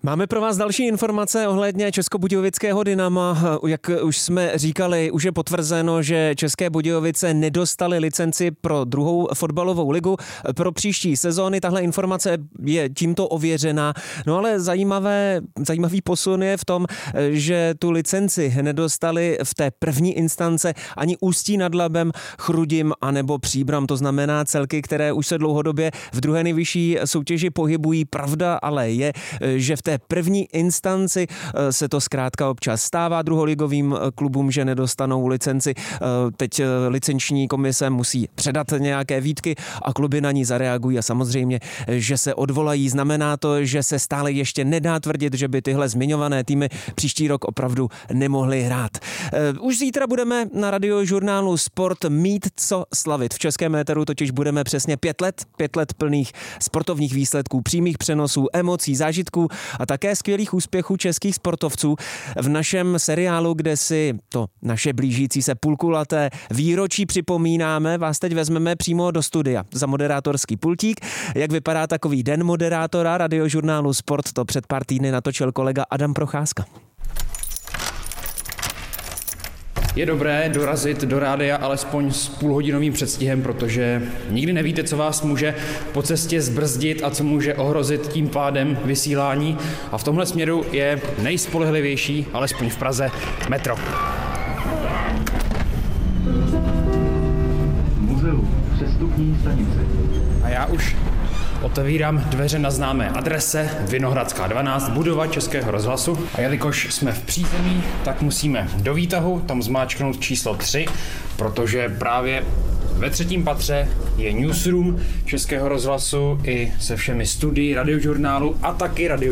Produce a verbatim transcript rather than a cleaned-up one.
Máme pro vás další informace ohledně Českobudějovického Dynama. Jak už jsme říkali, už je potvrzeno, že České Budějovice nedostaly licenci pro druhou fotbalovou ligu pro příští sezóny. Tahle informace je tímto ověřená. No ale zajímavé, zajímavý posun je v tom, že tu licenci nedostali v té první instance ani Ústí nad Labem, Chrudim anebo Příbram. To znamená celky, které už se dlouhodobě v druhé nejvyšší soutěži pohybují. Pravda ale je, že v té první instanci se to zkrátka občas stává druholigovým klubům, že nedostanou licenci. Teď licenční komise musí předat nějaké výtky a kluby na ní zareagují a samozřejmě, že se odvolají. Znamená to, že se stále ještě nedá tvrdit, že by tyhle zmiňované týmy příští rok opravdu nemohly hrát. Už zítra budeme na Radiožurnálu Sport mít co slavit. V českém éteru totiž budeme přesně pět let, pět let plných sportovních výsledků, přímých přenosů, emocí, zážitků a také skvělých úspěchů českých sportovců. V našem seriálu, kde si to naše blížící se půlkulaté výročí připomínáme, vás teď vezmeme přímo do studia za moderátorský pultík. Jak vypadá takový den moderátora Radiožurnálu Sport, to před pár týdny natočil kolega Adam Procházka. Je dobré dorazit do rádia alespoň s půlhodinovým předstihem, protože nikdy nevíte, co vás může po cestě zbrzdit a co může ohrozit tím pádem vysílání. A v tomhle směru je nejspolehlivější, alespoň v Praze, metro. Muzeu přestupní stanice. A já už otevírám dveře na známé adrese Vinohradská dvanáct, budova Českého rozhlasu. A jelikož jsme v přízemí, tak musíme do výtahu tam zmáčknout číslo tři, protože právě ve třetím patře je newsroom Českého rozhlasu i se všemi studii, radiožurnálu a taky radio